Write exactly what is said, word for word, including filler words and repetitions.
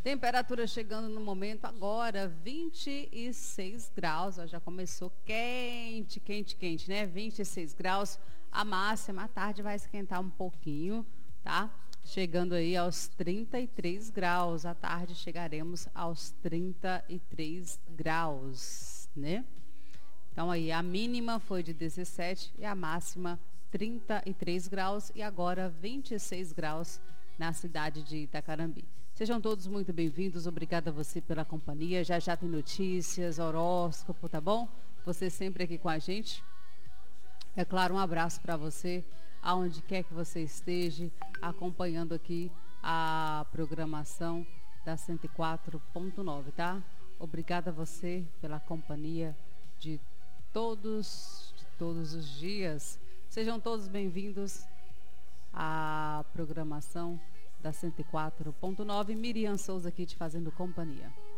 Temperatura chegando no momento agora, vinte e seis graus, ó, já começou quente, quente, quente, né? vinte e seis graus, a máxima, à tarde vai esquentar um pouquinho, tá? Chegando aí aos trinta e três graus, à tarde chegaremos aos trinta e três graus, né? Então aí, a mínima foi de dezessete e a máxima trinta e três graus e agora vinte e seis graus na cidade de Itacarambi. Sejam todos muito bem-vindos, obrigada a você pela companhia. Já já tem notícias, horóscopo, tá bom? Você sempre aqui com a gente. É claro, um abraço para você, aonde quer que você esteja, acompanhando aqui a programação da cento e quatro ponto nove, tá? Obrigada a você pela companhia de todos, de todos os dias. Sejam todos bem-vindos à programação da cento e quatro ponto nove. Miriam Souza aqui te fazendo companhia.